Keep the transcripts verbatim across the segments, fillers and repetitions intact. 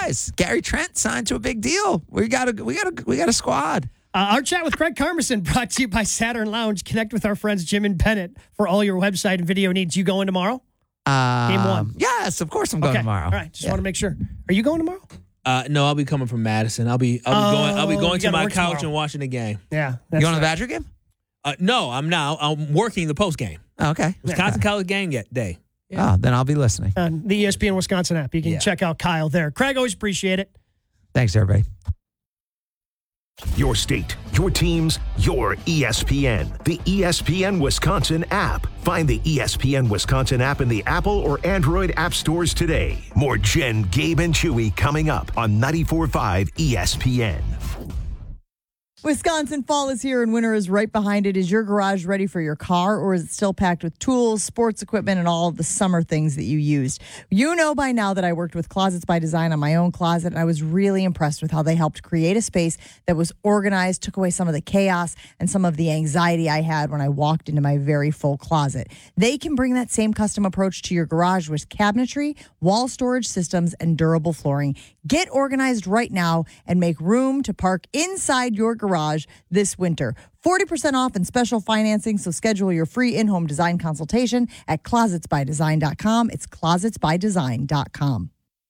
guys. Gary Trent signed to a big deal. We got a we got a we got a squad. Uh, our chat with Craig Karmazin brought to you by Saturn Lounge. Connect with our friends Jim and Bennett for all your website and video needs. You going tomorrow? Um, Game one. Yes, of course I'm going okay. tomorrow. All right, just yeah. want to make sure. Are you going tomorrow? Uh, no, I'll be coming from Madison. I'll be I'll be Oh, going I'll be you going to gotta my work couch tomorrow. and watching the game. Yeah. You going to the Badger game? Uh, no, I'm now. I'm working the post game. Oh, okay. Wisconsin College game yet day. Yeah. Oh, then I'll be listening. On the E S P N Wisconsin app. You can Yeah. check out Kyle there. Craig, always appreciate it. Thanks, everybody. Your state, your teams, your E S P N. The E S P N Wisconsin app. Find the E S P N Wisconsin app in the Apple or Android app stores today. More Jen, Gabe, and Chewy coming up on ninety-four point five E S P N. Wisconsin fall is here and winter is right behind it. Is your garage ready for your car, or is it still packed with tools, sports equipment, and all of the summer things that you used? You know by now that I worked with Closets by Design on my own closet, and I was really impressed with how they helped create a space that was organized, took away some of the chaos and some of the anxiety I had when I walked into my very full closet. They can bring that same custom approach to your garage with cabinetry, wall storage systems, and durable flooring. Get organized right now and make room to park inside your garage this winter. forty percent off and special financing, so schedule your free in-home design consultation at closets by design dot com. It's closets by design dot com.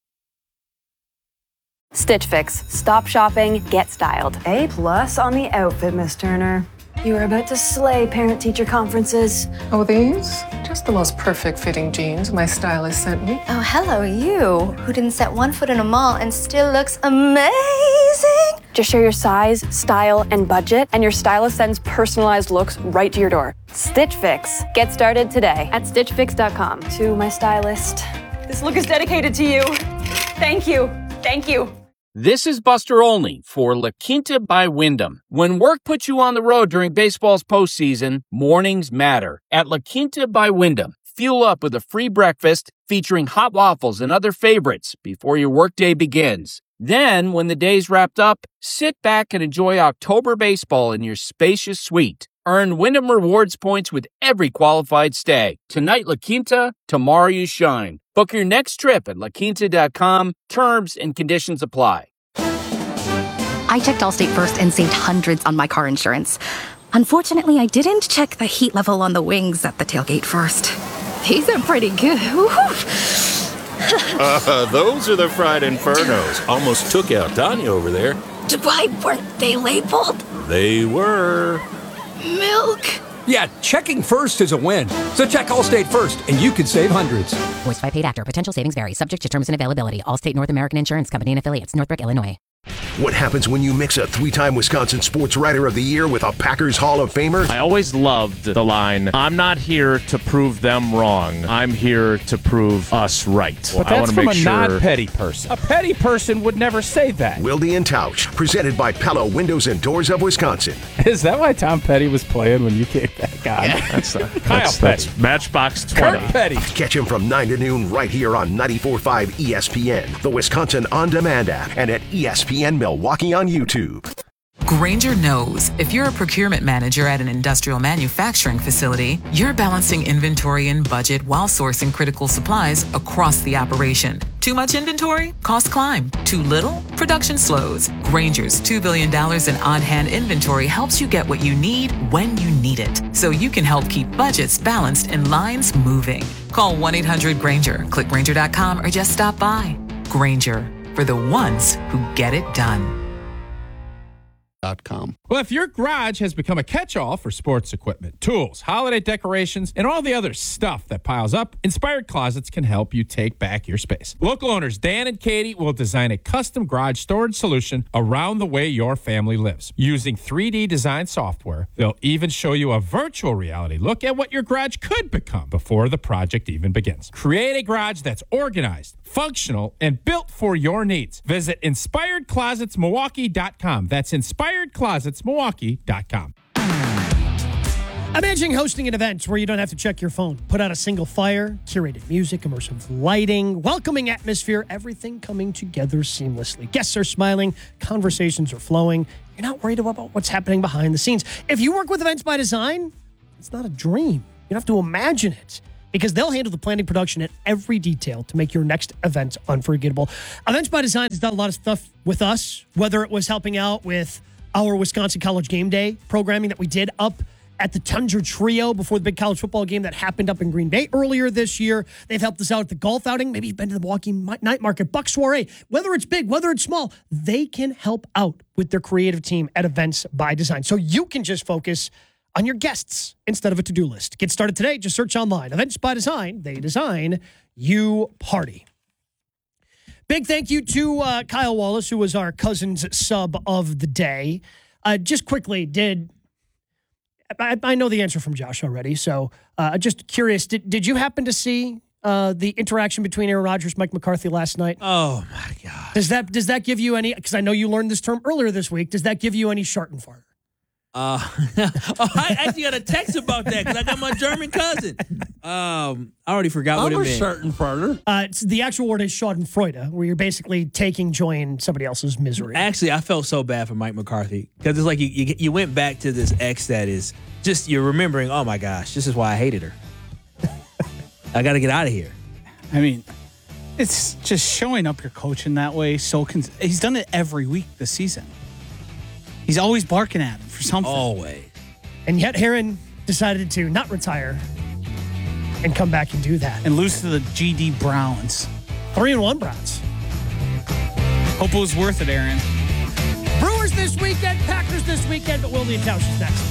Stitch Fix. Stop shopping, get styled. A plus on the outfit, Miss Turner. You are about to slay parent-teacher conferences. Oh, these? Just the most perfect fitting jeans my stylist sent me. Oh, hello, you, who didn't set one foot in a mall and still looks amazing. Just share your size, style, and budget, and your stylist sends personalized looks right to your door. Stitch Fix. Get started today at stitch fix dot com. To my stylist, this look is dedicated to you. Thank you. Thank you. This is Buster Olney for La Quinta by Wyndham. When work puts you on the road during baseball's postseason, mornings matter. At La Quinta by Wyndham, fuel up with a free breakfast featuring hot waffles and other favorites before your workday begins. Then, when the day's wrapped up, sit back and enjoy October baseball in your spacious suite. Earn Wyndham Rewards points with every qualified stay. Tonight, La Quinta, tomorrow you shine. Book your next trip at la quinta dot com. Terms and conditions apply. I checked Allstate first and saved hundreds on my car insurance. Unfortunately, I didn't check the heat level on the wings at the tailgate first. These are pretty good. uh, those are the fried infernos. Almost took out Tanya over there. Why weren't they labeled? They were. Milk. Yeah, checking first is a win. So check Allstate first, and you could save hundreds. Voiced by paid actor. Potential savings vary. Subject to terms and availability. Allstate North American Insurance Company and affiliates. Northbrook, Illinois. What happens when you mix a three-time Wisconsin Sports Writer of the Year with a Packers Hall of Famer? I always loved the line, I'm not here to prove them wrong. I'm here to prove us right. But I that's from make a sure... non-petty person. A petty person would never say that. Wilde and Tausch, presented by Pella Windows and Doors of Wisconsin. Is that why Tom Petty was playing when you kicked that guy? Yeah, that's, uh, Kyle that's, Petty. that's Matchbox twenty. Kurt Petty. Catch him from nine to noon right here on ninety-four point five E S P N, the Wisconsin On Demand app, and at E S P N Milwaukee on YouTube. Grainger knows if you're a procurement manager at an industrial manufacturing facility, you're balancing inventory and budget while sourcing critical supplies across the operation. Too much inventory? Costs climb. Too little? Production slows. Grainger's two billion dollars in on-hand inventory helps you get what you need when you need it, so you can help keep budgets balanced and lines moving. Call one eight hundred Grainger, click Grainger dot com, or just stop by. Grainger, for the ones who get it done. Com. Well, if your garage has become a catch-all for sports equipment, tools, holiday decorations, and all the other stuff that piles up, Inspired Closets can help you take back your space. Local owners Dan and Katie will design a custom garage storage solution around the way your family lives. Using three D design software, they'll even show you a virtual reality look at what your garage could become before the project even begins. Create a garage that's organized, functional, and built for your needs. Visit inspired closets milwaukee dot com. That's inspired closets milwaukee dot com. Imagine hosting an event where you don't have to check your phone. Put out a single fire, curated music, immersive lighting, welcoming atmosphere, everything coming together seamlessly. Guests are smiling, conversations are flowing. You're not worried about what's happening behind the scenes. If you work with Events by Design, it's not a dream. You have to imagine it. because they'll handle the planning, production, and every detail to make your next event unforgettable. Events by Design has done a lot of stuff with us, whether it was helping out with our Wisconsin College Game Day programming that we did up at the Tundra Trio before the big college football game that happened up in Green Bay earlier this year. They've helped us out at the golf outing. Maybe you've been to the Milwaukee Night Market, Buck Soiree. Whether it's big, whether it's small, they can help out with their creative team at Events by Design. So you can just focus on your guests instead of a to-do list. Get started today. Just search online. Events by Design. They design, you party. Big thank you to uh, Kyle Wallace, who was our Cousins sub of the day. Uh, just quickly, did... I, I know the answer from Josh already, so uh, just curious, did, did you happen to see uh, the interaction between Aaron Rodgers and Mike McCarthy last night? Oh, my God. Does that does that give you any, because I know you learned this term earlier this week, does that give you any Schartenfarter? Uh, oh, I actually got a text about that because I got my German cousin. Um, I already forgot what it I'm a meant. certain partner. Uh, it's, the actual word is Schadenfreude, where you're basically taking joy in somebody else's misery. Actually, I felt so bad for Mike McCarthy because it's like you, you you went back to this ex that is just, you're remembering, oh my gosh, this is why I hated her. I got to get out of here. I mean, it's just showing up your coach in that way. So cons- he's done it every week this season. He's always barking at him for something. Always. And yet Aaron decided to not retire and come back and do that. And lose to the G D Browns. Three and one Browns. Hope it was worth it, Aaron. Brewers this weekend, Packers this weekend, but Willie and Tausch is next.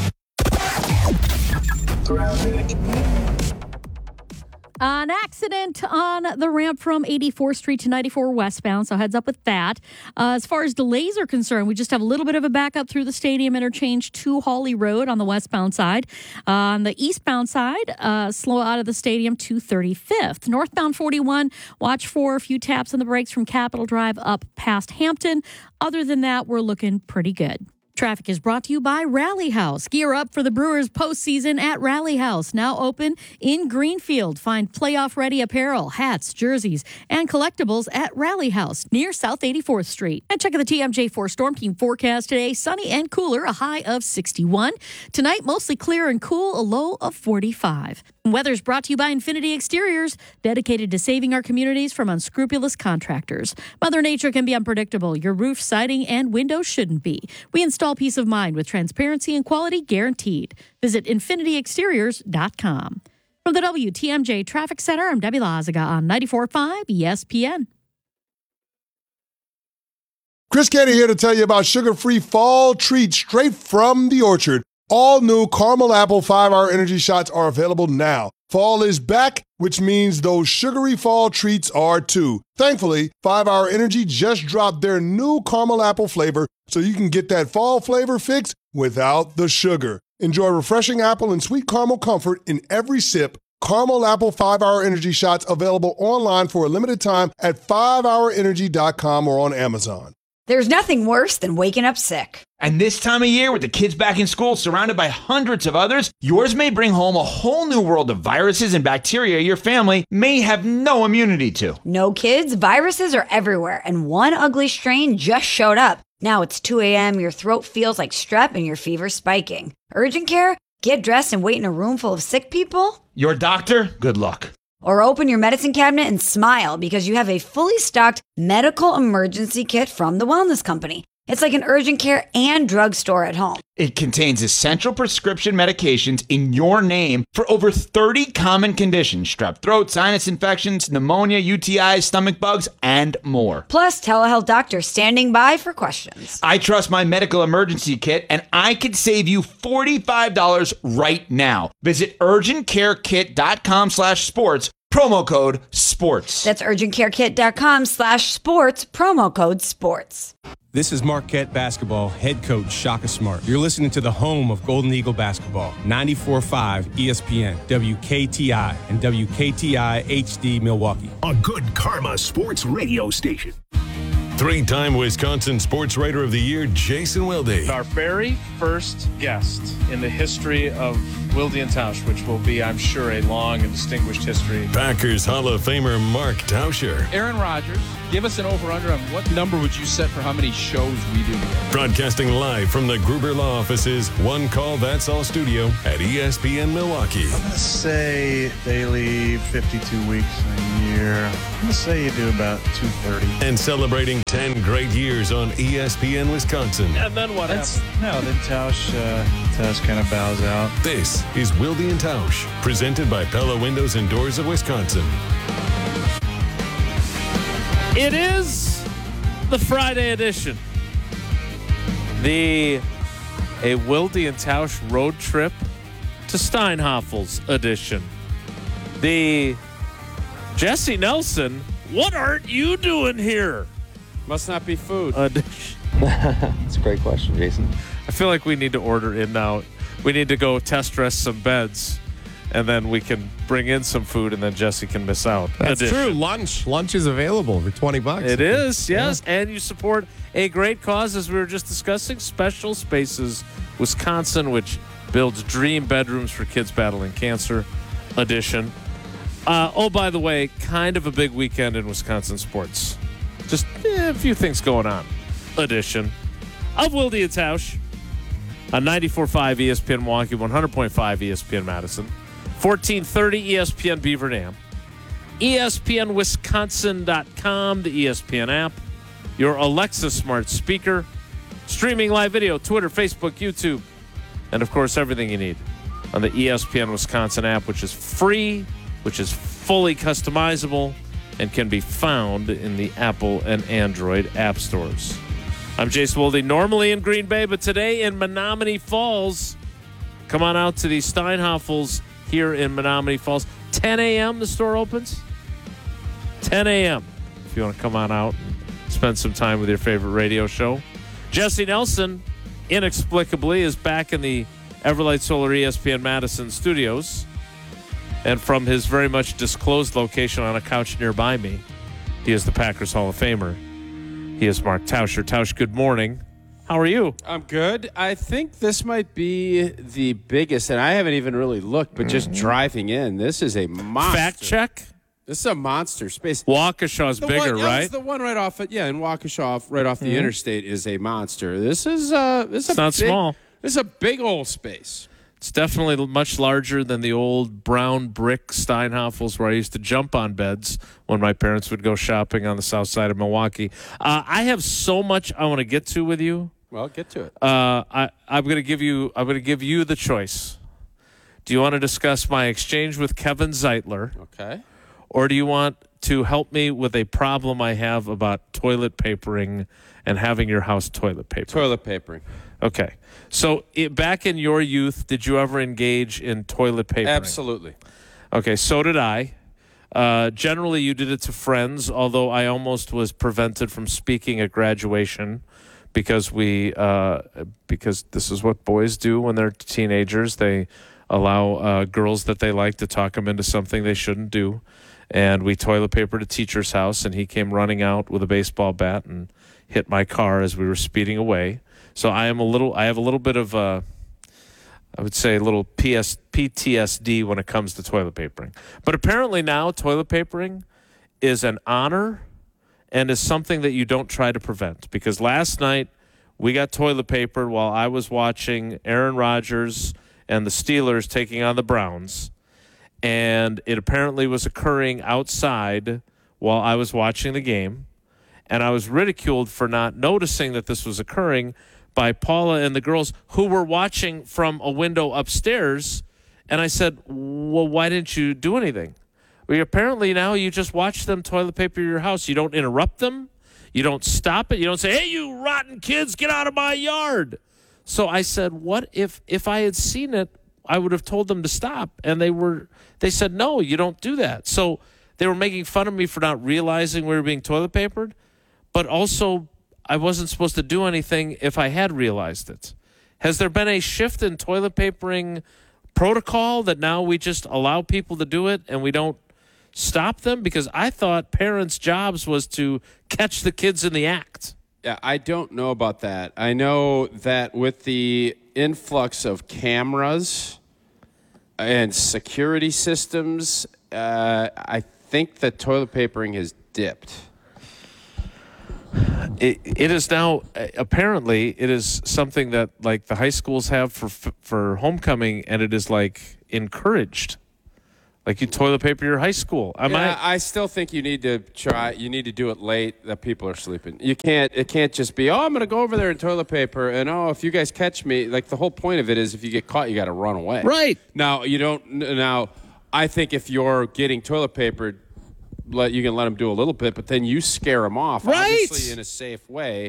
An accident on the ramp from eighty-fourth Street to ninety-four westbound, so heads up with that. Uh, as far as delays are concerned, we just have a little bit of a backup through the stadium interchange to Hawley Road on the westbound side. Uh, on the eastbound side, uh, slow out of the stadium to thirty-fifth. Northbound forty-one, watch for a few taps on the brakes from Capitol Drive up past Hampton. Other than that, we're looking pretty good. Traffic is brought to you by Rally House. Gear up for the Brewers postseason at Rally House, now open in Greenfield. Find playoff-ready apparel, hats, jerseys, and collectibles at Rally House near South eighty-fourth Street. And check out the T M J four Storm Team forecast today. Sunny and cooler, a high of sixty-one. Tonight, mostly clear and cool, a low of forty-five. Weather's brought to you by Infinity Exteriors, dedicated to saving our communities from unscrupulous contractors. Mother Nature can be unpredictable. Your roof, siding, and windows shouldn't be. We install peace of mind with transparency and quality guaranteed. Visit infinity exteriors dot com. From the W T M J Traffic Center, I'm Debbie Lazaga on ninety-four point five E S P N. Chris Canty here to tell you about sugar-free fall treats straight from the orchard. All new caramel apple five-hour energy shots are available now. Fall is back, which means those sugary fall treats are too. Thankfully, five-hour Energy just dropped their new caramel apple flavor so you can get that fall flavor fix without the sugar. Enjoy refreshing apple and sweet caramel comfort in every sip. Caramel apple five-hour energy shots available online for a limited time at five hour energy dot com or on Amazon. There's nothing worse than waking up sick. And this time of year, with the kids back in school, surrounded by hundreds of others, yours may bring home a whole new world of viruses and bacteria your family may have no immunity to. No, kids, viruses are everywhere, and one ugly strain just showed up. Now it's two a.m., your throat feels like strep, and your fever's spiking. Urgent care? Get dressed and wait in a room full of sick people? Your doctor? Good luck. Or open your medicine cabinet and smile because you have a fully stocked medical emergency kit from the Wellness Company. It's like an urgent care and drugstore at home. It contains essential prescription medications in your name for over thirty common conditions: strep throat, sinus infections, pneumonia, U T Is, stomach bugs, and more. Plus, telehealth doctors standing by for questions. I trust my medical emergency kit, and I could save you forty-five dollars right now. Visit urgentcarekit.com slash sports, promo code sports. That's urgentcarekit.com slash sports, promo code sports. This is Marquette basketball head coach Shaka Smart. You're listening to the home of Golden Eagle basketball, ninety-four point five E S P N, W K T I, and W K T I H D Milwaukee. A good karma sports radio station. Three-time Wisconsin Sports Writer of the Year, Jason Wilde. Our very first guest in the history of Wilde and Tausch, which will be, I'm sure, a long and distinguished history. Packers Hall of Famer Mark Tauscher. Aaron Rodgers, give us an over-under on what number would you set for how many shows we do together? Broadcasting live from the Gruber Law Offices, One Call That's All studio at E S P N Milwaukee. I'm going to say daily fifty-two weeks a year. I'm going to say you do about two thirty. And celebrating ten great years on E S P N Wisconsin. And then what That's, happens? No, then Tausch, uh, Tausch kind of bows out. This is Wilde and Tausch, presented by Pella Windows and Doors of Wisconsin. It is the Friday edition. The a Wilde and Tausch road trip to Steinhoffel's edition. The Jesse Nelson, what aren't you doing here? Must not be food. Edition. That's a great question, Jason. I feel like we need to order in now. We need to go test dress some beds, and then we can bring in some food, and then Jesse can miss out. That's Edition. true. Lunch. Lunch is available for twenty bucks. It is, yes. Yeah. And you support a great cause, as we were just discussing, Special Spaces Wisconsin, which builds dream bedrooms for kids battling cancer. Edition. Uh, oh, by the way, kind of a big weekend in Wisconsin sports. Just eh, a few things going on. Edition of Wilde and Tausch on ninety-four point five E S P N Milwaukee, one hundred point five E S P N Madison, fourteen thirty E S P N Beaver Dam, E S P N Wisconsin dot com, the E S P N app, your Alexa smart speaker, streaming live video, Twitter, Facebook, YouTube, and, of course, everything you need on the E S P N Wisconsin app, which is free, which is fully customizable, and can be found in the Apple and Android app stores. I'm Jason Wilde, normally in Green Bay, but today in Menominee Falls. Come on out to the Steinhoffels here in Menominee Falls. ten a.m. the store opens. ten a.m. if you want to come on out and spend some time with your favorite radio show. Jesse Nelson, inexplicably, is back in the Everlight Solar E S P N Madison studios. And from his very much disclosed location on a couch nearby me, he is the Packers Hall of Famer. He is Mark Tauscher. Tausch, good morning. How are you? I'm good. I think this might be the biggest, and I haven't even really looked, but just Mm-hmm. driving in, this is a monster. Fact check? This is a monster space. Waukesha's The bigger, one, yeah, right? It's the one right off, it, yeah, in Waukesha, right off the Mhm. interstate, is a monster. This is uh, this is It's a not big, small. This is a big old space. It's definitely much larger than the old brown brick Steinhoffels where I used to jump on beds when my parents would go shopping on the south side of Milwaukee. Uh, I have so much I want to get to with you. Well, get to it. Uh, I, I'm going to give you. I'm going to give you the choice. Do you want to discuss my exchange with Kevin Zeitler? Okay. Or do you want to help me with a problem I have about toilet papering and having your house toilet paper? Toilet papering. Okay. So it, back in your youth, did you ever engage in toilet papering? Absolutely. Okay, so did I. Uh, generally, you did it to friends, although I almost was prevented from speaking at graduation because we uh, because this is what boys do when they're teenagers. They allow uh, girls that they like to talk them into something they shouldn't do. And we toilet papered a teacher's house, and he came running out with a baseball bat and hit my car as we were speeding away. So I am a little. I have a little bit of, uh, I would say, a little P S, P T S D when it comes to toilet papering. But apparently now, toilet papering is an honor and is something that you don't try to prevent. Because last night we got toilet papered while I was watching Aaron Rodgers and the Steelers taking on the Browns, and it apparently was occurring outside while I was watching the game, and I was ridiculed for not noticing that this was occurring by Paula and the girls who were watching from a window upstairs. And I said, well, why didn't you do anything? Well, apparently now you just watch them toilet paper your house. You don't interrupt them. You don't stop it. You don't say, hey, you rotten kids, get out of my yard. So I said, what if, if I had seen it, I would have told them to stop. And they were, they said, no, you don't do that. So they were making fun of me for not realizing we were being toilet papered, but also I wasn't supposed to do anything if I had realized it. Has there been a shift in toilet papering protocol that now we just allow people to do it and we don't stop them? Because I thought parents' jobs was to catch the kids in the act. Yeah, I don't know about that. I know that with the influx of cameras and security systems, uh, I think the toilet papering has dipped. It, it is now apparently it is something that like the high schools have for for homecoming, and it is like encouraged. Like you toilet paper your high school. Am yeah, I? I still think you need to try. You need to do it late that people are sleeping. You can't. It can't just be. Oh, I'm going to go over there and toilet paper. And oh, if you guys catch me, like the whole point of it is, if you get caught, you got to run away. Right. Now you don't. Now, I think if you're getting toilet papered, let you can let them do a little bit, but then you scare them off, right. obviously in a safe way.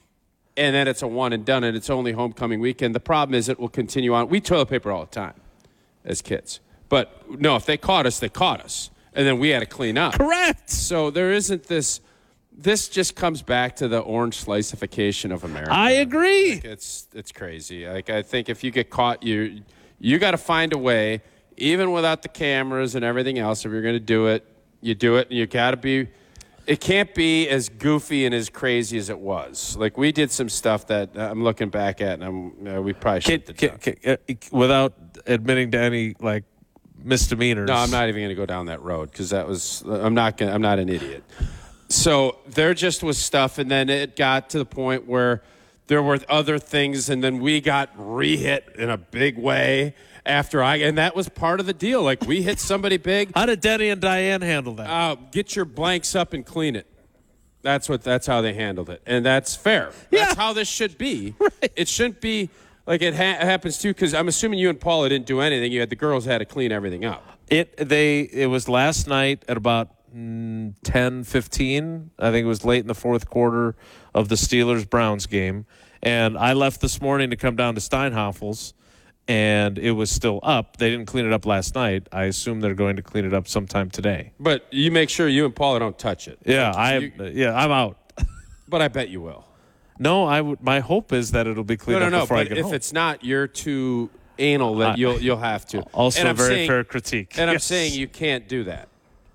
And then it's a one and done, and it's only homecoming weekend. The problem is it will continue on. We toilet paper all the time as kids. But, no, if they caught us, they caught us. And then we had to clean up. Correct. So there isn't this – this just comes back to the orange sliceification of America. I agree. Like it's it's crazy. Like I think if you get caught, you you got to find a way, even without the cameras and everything else, if you're going to do it, you do it. And you got to be – it can't be as goofy and as crazy as it was. Like we did some stuff that I'm looking back at, and I'm, uh, we probably should have done. Can, can, without admitting to any, like, misdemeanors. No, I'm not even going to go down that road because that was I'm not going I'm not an idiot. So there just was stuff, and then it got to the point where there were other things, and then we got re-hit in a big way after I and that was part of the deal. Like we hit somebody big. How did Denny and Diane handle that? Uh, get your blanks up and clean it. That's what that's how they handled it, and that's fair. Yeah. That's how this should be. Right. It shouldn't be. Like it ha- happens too, because I'm assuming you and Paula didn't do anything. You had the girls had to clean everything up. It they it was last night at about mm, ten fifteen. I think it was late in the fourth quarter of the Steelers Browns game, and I left this morning to come down to Steinhoffel's, and it was still up. They didn't clean it up last night. I assume they're going to clean it up sometime today. But you make sure you and Paula don't touch it. Yeah, I you, yeah I'm out. But I bet you will. No, I would. My hope is that it'll be cleaned no, no, up no, before I but get if home. it's not, you're too anal that Uh, you'll you'll have to. Also, and a I'm very saying, fair critique. And I'm Yes. saying you can't do that.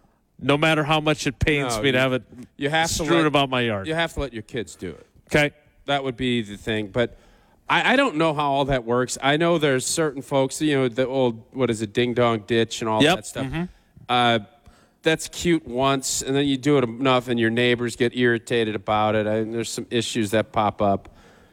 No matter how much it pains No, me to you- have it you have to strewn let- about my yard. You have to let your kids do it. Okay. That would be the thing. But I, I don't know how all that works. I know there's certain folks, you know, the old, what is it, ding dong ditch and all Yep. that stuff. Mhm. Uh, that's cute once, and then you do it enough, and your neighbors get irritated about it. I, there's some issues that pop up.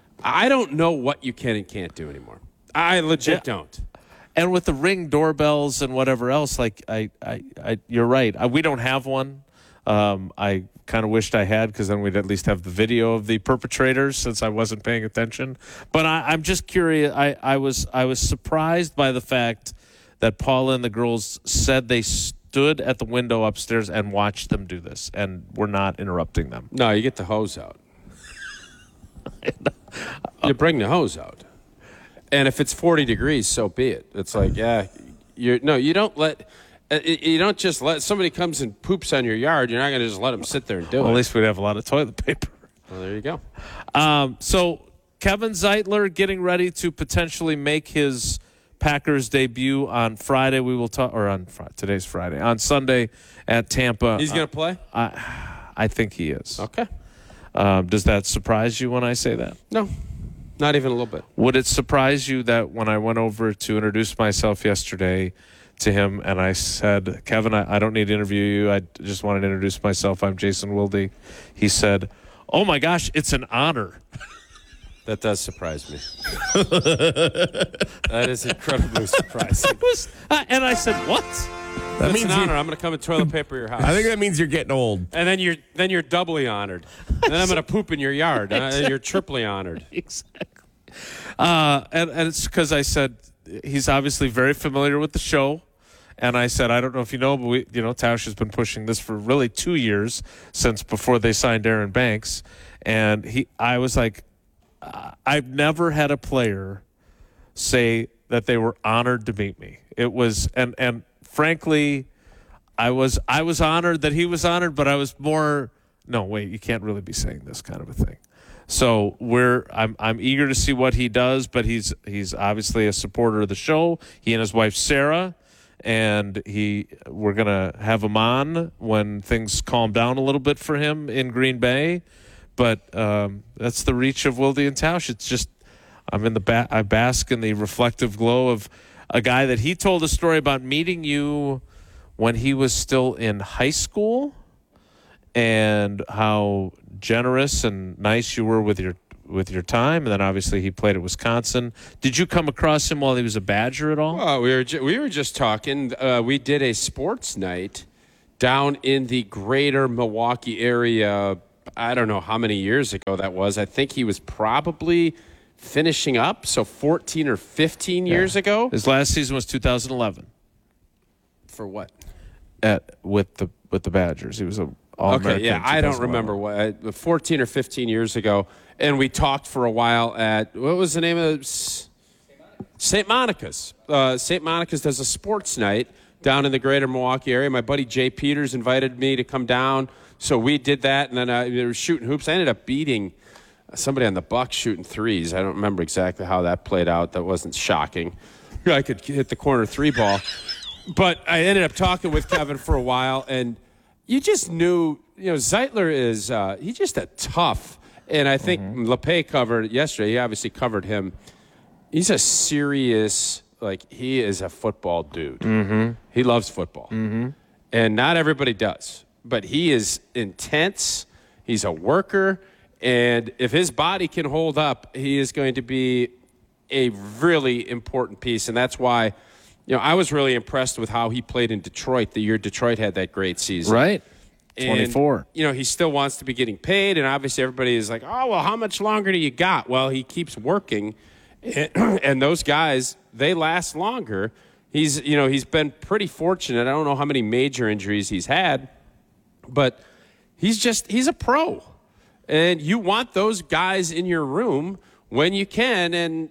I don't know what you can and can't do anymore. I legit Yeah. don't. And with the Ring doorbells and whatever else, like I, I, I you're right. I, we don't have one. Um, I kind of wished I had, because then we'd at least have the video of the perpetrators, since I wasn't paying attention. But I, I'm just curious. I, I was I was surprised by the fact that Paula and the girls said they stood at the window upstairs and watched them do this, and were not interrupting them. No, you get the hose out. You bring the hose out. And if it's forty degrees, so be it. It's like, yeah, you're no, you don't let, uh, you don't just let somebody comes and poops on your yard. You're not going to just let them sit there and do Well, it. at least we'd have a lot of toilet paper. Well, there you go. Um, so Kevin Zeitler getting ready to potentially make his Packers debut on Friday. We will talk, or on Friday, today's Friday, on Sunday at Tampa. He's going to Uh, play? I, I think he is. Okay. Um, does that surprise you when I say that? No, not even a little bit. Would it surprise you that when I went over to introduce myself yesterday to him and I said, Kevin, I, I don't need to interview you. I just wanted to introduce myself. I'm Jason Wilde. He said, oh my gosh, it's an honor. That does surprise me. That is incredibly surprising. was, uh, and I said, what? That That's means an you- honor. I'm going to come and toilet paper your house. I think that means you're getting old. And then you're then you're doubly honored. And then I'm going to poop in your yard. And you're triply honored. Exactly. Uh, and, and it's because I said he's obviously very familiar with the show. And I said, I don't know if you know, but we, you know, Tausch has been pushing this for really two years since before they signed Aaron Banks. And he, I was like, I've never had a player say that they were honored to meet me. It was, and and frankly, I was I was honored that he was honored, but I was more, no, wait, you can't really be saying this kind of a thing. So we're I'm I'm eager to see what he does, but he's he's obviously a supporter of the show. He and his wife Sarah, and he we're gonna have him on when things calm down a little bit for him in Green Bay. But um, that's the reach of Wilde and Tausch. It's just I'm in the ba- I bask in the reflective glow of a guy that he told a story about meeting you when he was still in high school and how generous and nice you were with your with your time. And then obviously he played at Wisconsin. Did you come across him while he was a Badger at all? Well, we were ju- we were just talking. Uh, we did a sports night down in the greater Milwaukee area. I don't know how many years ago that was. I think he was probably finishing up, so fourteen or fifteen years Yeah. ago. His last season was two thousand eleven. For what? At with the with the Badgers, he was a all Okay, yeah, I don't remember what uh, fourteen or fifteen years ago, and we talked for a while at what was the name of Saint Monica's. Uh, Saint Monica's does a sports night down in the greater Milwaukee area. My buddy Jay Peters invited me to come down, so we did that, and then uh, they were shooting hoops. I ended up beating somebody on the Bucks shooting threes. I don't remember exactly how that played out. That wasn't shocking. I could hit the corner three ball. But I ended up talking with Kevin for a while, and you just knew, you know, Zeitler is, uh, he's just a tough, and I think mm-hmm. LePay covered it yesterday. He obviously covered him. He's a serious, like, he is a football dude. Mm-hmm. He loves football. Mm-hmm. And not everybody does. But he is intense. He's a worker. And if his body can hold up, he is going to be a really important piece. And that's why, you know, I was really impressed with how he played in Detroit the year Detroit had that great season. Right. And, twenty-four. You know, he still wants to be getting paid. And obviously everybody is like, oh, well, how much longer do you got? Well, he keeps working. And, and those guys, they last longer. He's, you know, he's been pretty fortunate. I don't know how many major injuries he's had, but he's just, he's a pro. And you want those guys in your room when you can. And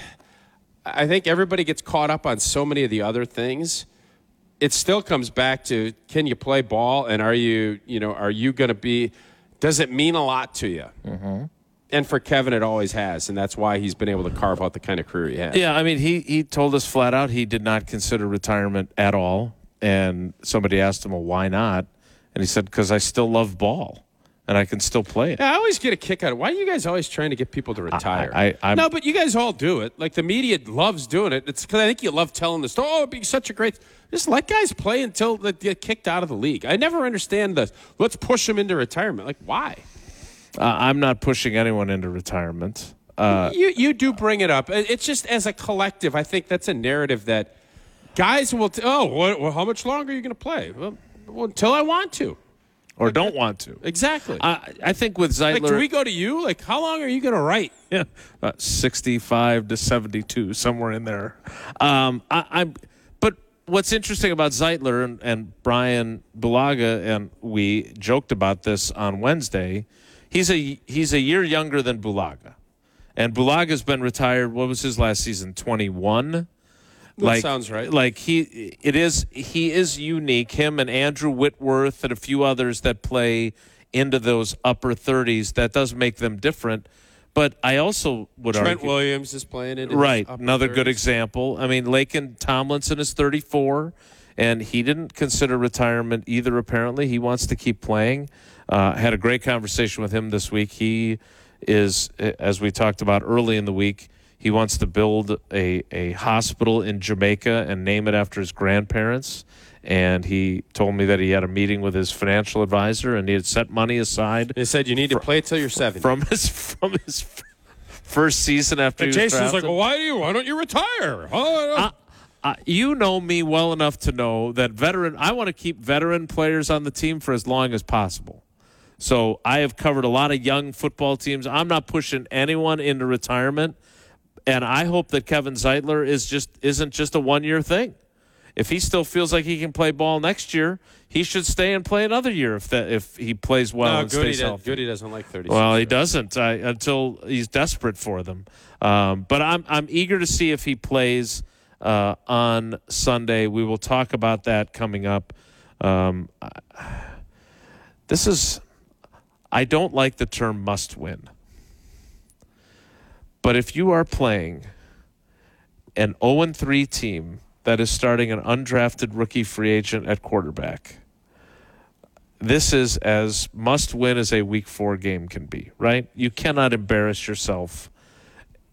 I think everybody gets caught up on so many of the other things. It still comes back to, can you play ball? And are you, you know, are you going to be, does it mean a lot to you? Mm-hmm. And for Kevin, it always has. And that's why he's been able to carve out the kind of career he has. Yeah, I mean, he, he told us flat out he did not consider retirement at all. And somebody asked him, well, why not? And he said, because I still love ball. And I can still play it. Yeah, I always get a kick out of it. Why are you guys always trying to get people to retire? I, I, I'm, no, but you guys all do it. Like, the media loves doing it. It's because I think you love telling the story. Oh, it'd be such a great... Just let guys play until they get kicked out of the league. I never understand the, let's push them into retirement. Like, why? Uh, I'm not pushing anyone into retirement. Uh, you, you do bring it up. It's just as a collective, I think that's a narrative that guys will... T- oh, what, well, how much longer are you going to play? Well, well, until I want to. Or don't want to. Exactly. I, I think with Zeitler... Like, do we go to you? Like, how long are you going to write? Yeah, about sixty-five to seventy-two, somewhere in there. Um, I, I'm, but what's interesting about Zeitler, and, and Brian Bulaga and we joked about this on Wednesday, he's a, he's a year younger than Bulaga. And Bulaga's been retired, what was his last season, twenty-one? That like, sounds right. Like he, it is. He is unique. Him and Andrew Whitworth and a few others that play into those upper thirties. That does make them different. But I also would Trent argue, Williams is playing it. right? Another good example. I mean, Laken Tomlinson is thirty-four, and he didn't consider retirement either. Apparently, he wants to keep playing. Uh, had a great conversation with him this week. He is, as we talked about early in the week. He wants to build a, a hospital in Jamaica and name it after his grandparents. And he told me that he had a meeting with his financial advisor and he had set money aside. They said you need to play till you're seventy. From his from his first season after And he was Jason's drafted. like, well, why do you? Why don't you retire? Oh, Uh, uh, you know me well enough to know that veteran. I want to keep veteran players on the team for as long as possible. So I have covered a lot of young football teams. I'm not pushing anyone into retirement. And I hope that Kevin Zeitler is just isn't just a one-year thing. If he still feels like he can play ball next year, he should stay and play another year if that if he plays well no, and Goody, stays does, healthy. Goody doesn't like thirty. Well, he doesn't I, until he's desperate for them. Um, but I'm I'm eager to see if he plays uh, on Sunday. We will talk about that coming up. Um, this is I don't like the term "must win." But if you are playing an oh and three team that is starting an undrafted rookie free agent at quarterback, this is as must-win as a week four game can be, right? You cannot embarrass yourself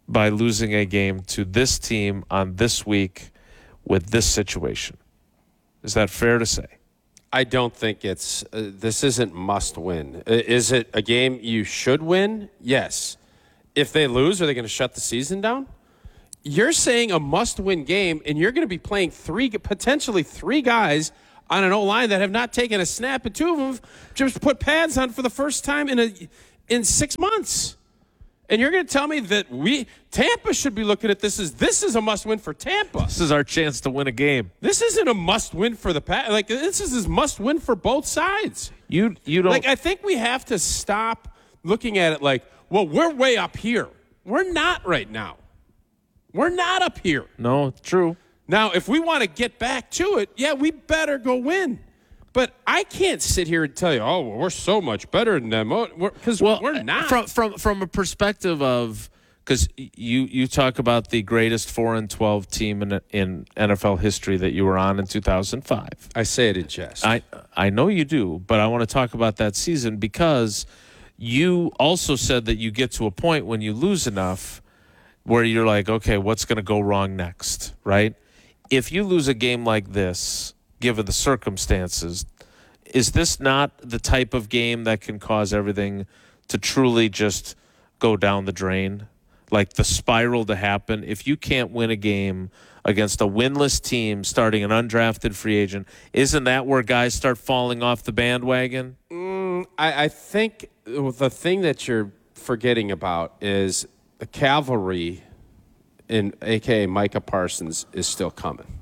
by losing a game to this team on this week with this situation. Is that fair to say? I don't think it's uh, this isn't must win. Uh, Is it a game you should win? Yes. If they lose, are they going to shut the season down? You're saying a must win game, and you're going to be playing three, potentially three guys on an O-line that have not taken a snap, and two of them just put pads on for the first time in a in six months. And you're going to tell me that we Tampa should be looking at this as this is a must-win for Tampa. This is our chance to win a game. This isn't a must-win for the Pat. Like this is a must-win for both sides. You you don't like. I think we have to stop looking at it like, well, we're way up here. We're not right now. We're not up here. No, true. Now, if we want to get back to it, yeah, we better go win. But I can't sit here and tell you, oh, well, we're so much better than them, because well, we're not. From from from a perspective of, because you you talk about the greatest four and twelve team in in N F L history that you were on in two thousand five. I say it in jest. I I know you do, but I want to talk about that season because you also said that you get to a point when you lose enough where you're like, okay, what's going to go wrong next, right? If you lose a game like this, given the circumstances, is this not the type of game that can cause everything to truly just go down the drain? Like the spiral to happen? If you can't win a game against a winless team starting an undrafted free agent, isn't that where guys start falling off the bandwagon? Mm, I, I think the thing that you're forgetting about is the cavalry, in A K A Micah Parsons, is still coming.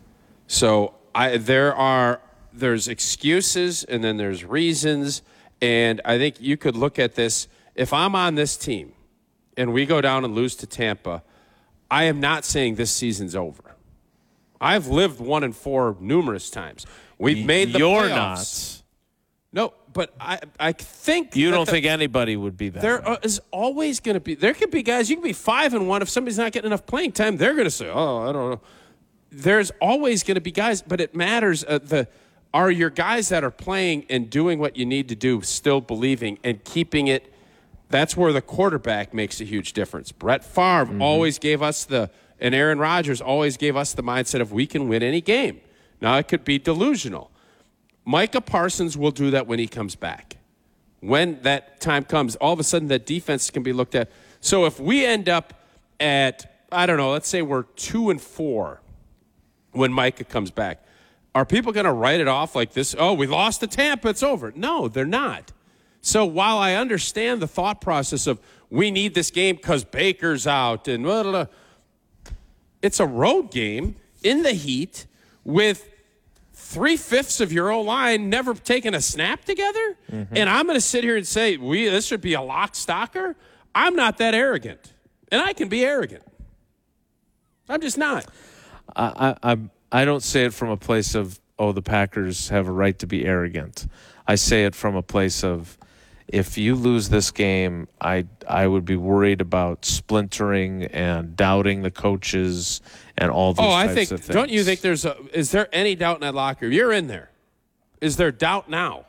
So I, there are there's excuses and then there's reasons, and I think you could look at this. If I'm on this team and we go down and lose to Tampa, I am not saying this season's over. I've lived one and four numerous times. We've made the You're playoffs. Not. No, but I I think you don't the, think anybody would be that. There way. is always going to be. There could be guys. You can be five and one if somebody's not getting enough playing time. They're going to say, "Oh, I don't know." There's always going to be guys, but it matters. Uh, the are your guys that are playing and doing what you need to do, still believing and keeping it. That's where the quarterback makes a huge difference. Brett Favre mm-hmm. always gave us the, and Aaron Rodgers always gave us the mindset of we can win any game. Now it could be delusional. Micah Parsons will do that when he comes back. When that time comes, all of a sudden that defense can be looked at. So if we end up at, I don't know, let's say we're two and four when Micah comes back, are people going to write it off like this? Oh, we lost to Tampa, it's over. No, they're not. So while I understand the thought process of we need this game because Baker's out and blah, blah, blah, it's a road game in the heat with three-fifths of your O-line never taking a snap together, mm-hmm. and I'm going to sit here and say we this should be a lock-stocker? I'm not that arrogant, and I can be arrogant. I'm just not. I, I, I don't say it from a place of, oh, the Packers have a right to be arrogant. I say it from a place of, if you lose this game, I I would be worried about splintering and doubting the coaches and all those oh, types I think, of things. Don't you think there's a, is there any doubt in that locker room? You're in there. Is there doubt now?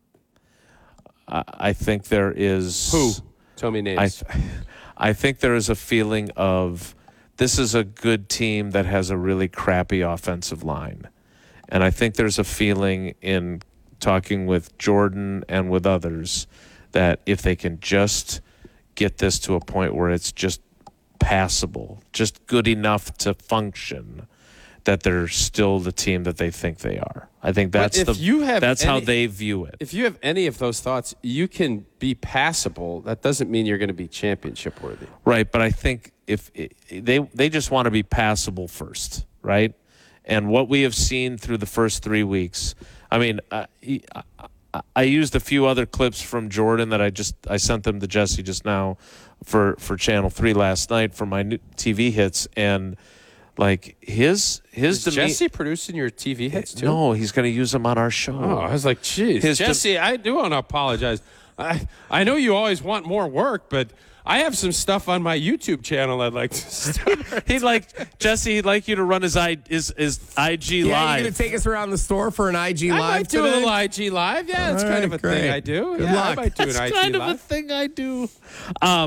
I, I think there is. Who? Tell me names. I, th- I think there is a feeling of this is a good team that has a really crappy offensive line. And I think there's a feeling in talking with Jordan and with others that if they can just get this to a point where it's just passable, just good enough to function, that they're still the team that they think they are. I think that's if the you have that's any, how they view it. If you have any of those thoughts, you can be passable. That doesn't mean you're going to be championship worthy. Right, but I think if it, they they just want to be passable first, right? And what we have seen through the first three weeks, I mean, I, I, I used a few other clips from Jordan that I just I sent them to Jesse just now for, for Channel three last night for my new T V hits, and like his his Is Jesse producing your T V hits too? No, he's going to use them on our show. Oh, I was like, geez, his Jesse, I do want to apologize. I I know you always want more work, but I have some stuff on my YouTube channel I'd like to start. He'd like, Jesse, he'd like you to run his, I, his, his I G yeah, Live. Yeah, you going to take us around the store for an I G I Live might do today? a little I G Live. Yeah, that's All kind right, of a great. thing I do. Good yeah, luck. I might do That's an I G kind Live. of a thing I do. Um,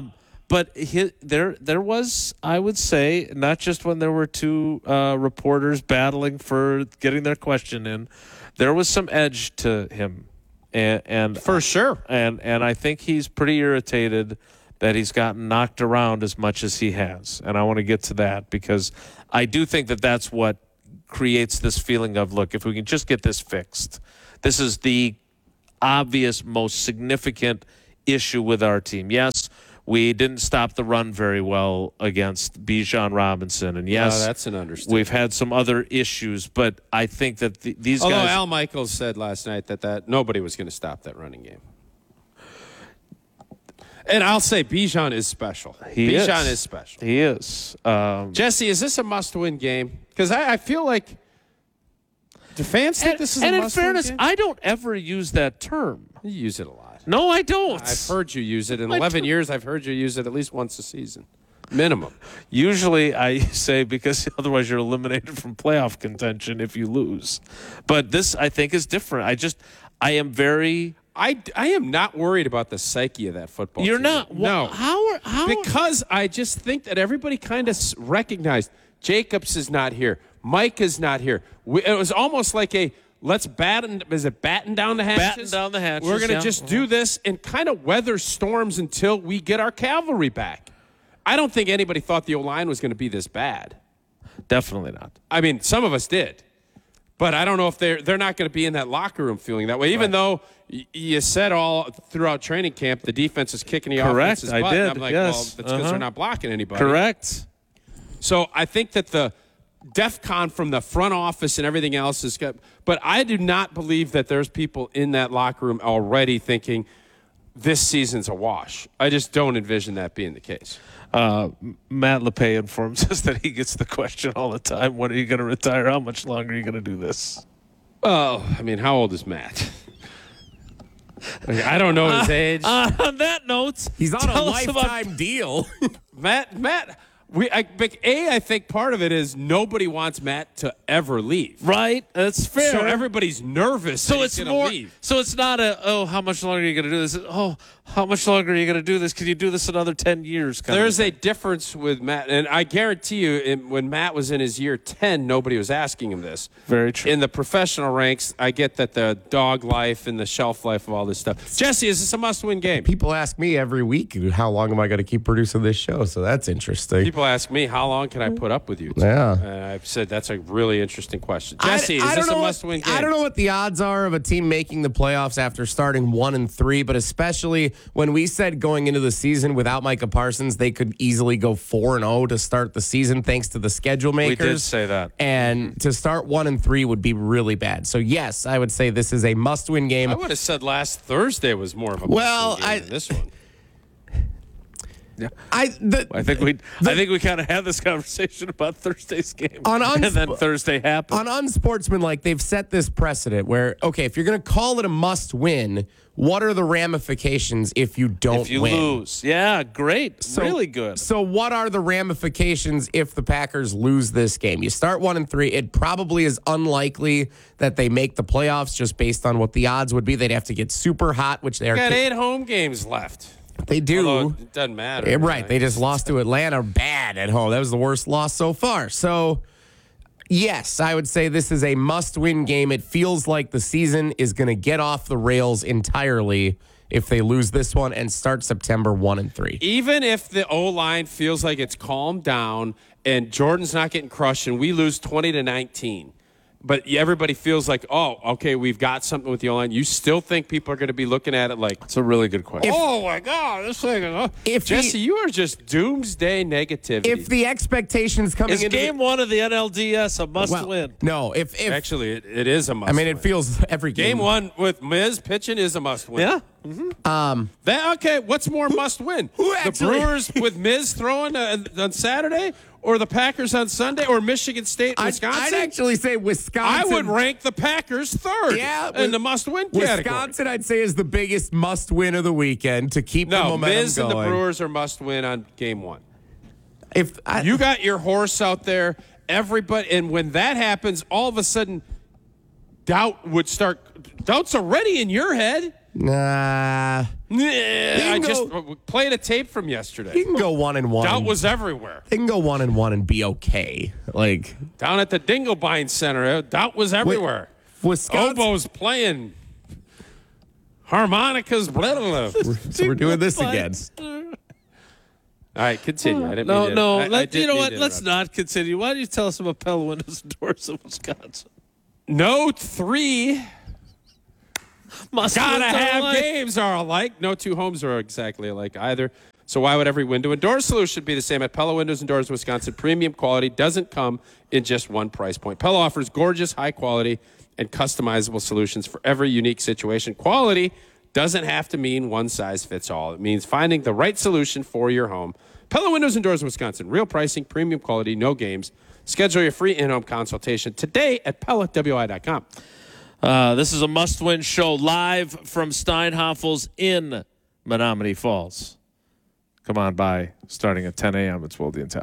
but he, there, there was, I would say, not just when there were two uh, reporters battling for getting their question in, there was some edge to him, and, and for sure. And and I think he's pretty irritated that he's gotten knocked around as much as he has, and I want to get to that because I do think that that's what creates this feeling of, look, if we can just get this fixed, this is the obvious, most significant issue with our team. Yes, we didn't stop the run very well against Bijan Robinson, and yes, no, that's an understatement. We've had some other issues, but I think that the, these Although guys. Al Michaels said last night that, that nobody was going to stop that running game. And I'll say Bijan is special. He Bijan is. is special. He is. Um, Jesse, is this a must-win game? Because I, I feel like do fans think and, this is and a in must-win fairness, game? I don't ever use that term. You use it a lot. No, I don't. I've heard you use it. In I eleven don't. years, I've heard you use it at least once a season. Minimum. Usually I say because otherwise you're eliminated from playoff contention if you lose. But this, I think, is different. I just, I am very... I, I am not worried about the psyche of that football You're team. not? No. How are... How Because I just think that everybody kind of recognized Jacobs is not here. Mike is not here. We, it was almost like a... Let's batten, is it batten down the hatches? Batten down the hatches, We're going to yeah. just do this and kind of weather storms until we get our cavalry back. I don't think anybody thought the O-line was going to be this bad. Definitely not. I mean, some of us did. But I don't know if they're they're not going to be in that locker room feeling that way. Even Right. though y- you said all throughout training camp the defense is kicking the Correct, offense's I butt. did, And I'm like, yes. well, that's because Uh-huh. they're not blocking anybody. Correct. So I think that the DEFCON from the front office and everything else is good. But I do not believe that there's people in that locker room already thinking this season's a wash. I just don't envision that being the case. Uh, Matt LePay informs us that he gets the question all the time, when are you going to retire? How much longer are you going to do this? Well, I mean, how old is Matt? Like, I don't know his Uh, age. Uh, on that note, He's on tell a us about- lifetime deal. Matt, Matt, we, I, but A, I think part of it is nobody wants Matt to ever leave. Right, that's fair. So everybody's nervous. So that it's he's gonna more. leave. So it's not a oh, how much longer are you going to do this? Oh, how much longer are you going to do this? Can you do this another ten years? kind There's of a difference with Matt, and I guarantee you, in, when Matt was in his year ten, nobody was asking him this. Very true. In the professional ranks, I get that the dog life and the shelf life of all this stuff. Jesse, is this a must-win game? People ask me every week, how long am I going to keep producing this show? So that's interesting. People ask me, how long can I put up with you? Yeah. And I've said that's a really interesting question. I- Jesse, I is don't this a know what- must-win game? I don't know what the odds are of a team making the playoffs after starting one and three, but especially when we said going into the season without Micah Parsons, they could easily go four and zero to start the season thanks to the schedule makers. We did say that. And to start one and three would be really bad. So yes, I would say this is a must-win game. I would have said last Thursday was more of a Well, must-win game I- than this one. Yeah. I the, I think we. I think we kind of had this conversation about Thursday's game, On and uns- then Thursday happened. On unsportsmanlike, they've set this precedent where, okay, if you're going to call it a must-win, what are the ramifications if you don't if you win? lose, yeah, great, So- really good. So what are the ramifications if the Packers lose this game? You start one and three. It probably is unlikely that they make the playoffs just based on what the odds would be. They'd have to get super hot, which they They are. got eight home games left. They do. Although it doesn't matter. Yeah, right. They just lost to Atlanta bad at home. That was the worst loss so far. So, yes, I would say this is a must-win game. It feels like the season is going to get off the rails entirely if they lose this one and start September one and three. Even if the O-line feels like it's calmed down and Jordan's not getting crushed and we lose twenty to nineteen, but everybody feels like, oh, okay, we've got something with the O-line, you still think people are going to be looking at it like, It's a really good question. oh, my God, this thing is... oh." If Jesse, the- you are just doomsday negativity. If the expectations coming Is into game the, one of the N L D S a must well, win? no, if if Actually, it, it is a must I mean, it feels every game. Game one with Miz pitching is a must-win. Yeah. Um, That, okay, what's more must-win? who The actually- Brewers with Miz throwing uh, on Saturday, or the Packers on Sunday, or Michigan State, I'd, Wisconsin? I'd actually say I Wisconsin. would rank the Packers third Yeah, in the must-win Wisconsin, category. I'd say, is the biggest must-win of the weekend to keep the No, momentum Miz going. and the Brewers are must-win on game one. If I, You got your horse out there, everybody, and when that happens, all of a sudden, doubt would start. Doubt's already in your head. Nah. Yeah, I just uh, played a tape from yesterday. You can go one and one. Doubt was everywhere. They can go one and one and be okay. Like down at the Dinglebine Center, doubt was everywhere. Wisconsin. Oboes playing harmonicas. Blah, blah, blah. So we're doing this again. All right, continue. I didn't No, mean to, no. I, let, I didn't you know mean what? to Let's interrupt. not continue. Why don't you tell us about Pella Windows and Doors in Wisconsin? No three. Must Gotta look have alike. games are alike. No two homes are exactly alike either. So why would every window and door solution be the same at Pella Windows and Doors Wisconsin? Premium quality doesn't come in just one price point. Pella offers gorgeous, high quality, and customizable solutions for every unique situation. Quality doesn't have to mean one size fits all. It means finding the right solution for your home. Pella Windows and Doors Wisconsin. Real pricing, premium quality, no games. Schedule your free in-home consultation today at Pella W I dot com. Uh, this is a must-win show live from Steinhoffel's in Menominee Falls. Come on by starting at ten a.m. It's Wilde and Town.